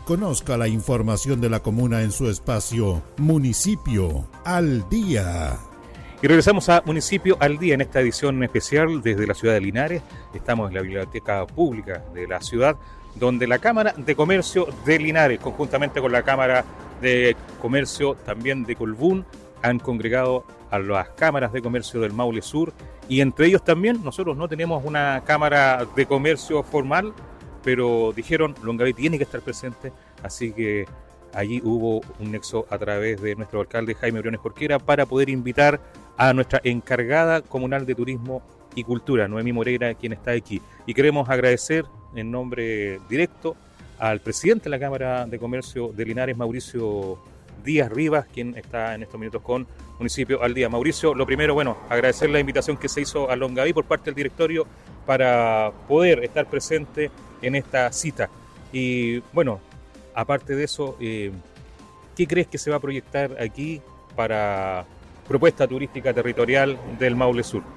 Conozca la información de la comuna en su espacio Municipio al Día. Y regresamos a Municipio al Día en esta edición especial desde la ciudad de Linares. Estamos en la Biblioteca Pública de la ciudad, donde la Cámara de Comercio de Linares, conjuntamente con la Cámara de Comercio también de Colbún, han congregado a las cámaras de comercio del Maule Sur, y entre ellos también nosotros no tenemos una cámara de comercio formal, pero dijeron Longaví tiene que estar presente, así que allí hubo un nexo a través de nuestro alcalde Jaime Briones Jorquera para poder invitar a nuestra encargada comunal de Turismo y Cultura, Noemí Moreira, quien está aquí. Y queremos agradecer en nombre directo al presidente de la Cámara de Comercio de Linares, Mauricio Díaz Rivas, quien está en estos minutos con Municipio al Día. Mauricio, lo primero, agradecer la invitación que se hizo a Longaví por parte del directorio para poder estar presente en esta cita. Y aparte de eso, ¿qué crees que se va a proyectar aquí para propuesta turística territorial del Maule Sur?